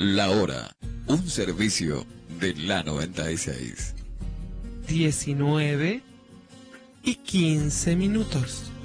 La hora, un servicio de la 96. 19:15.